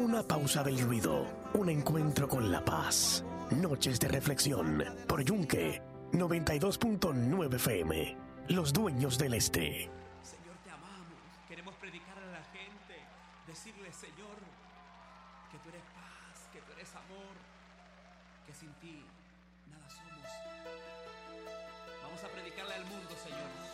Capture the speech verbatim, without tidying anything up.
Una pausa del ruido, un encuentro con la paz. Noches de reflexión por Yunque noventa y dos punto nueve F M. Los dueños del este. Señor, te amamos. Queremos predicar a la gente, decirle, Señor, que tú eres paz, que tú eres amor, que sin ti nada somos. Vamos a predicarle al mundo, Señor.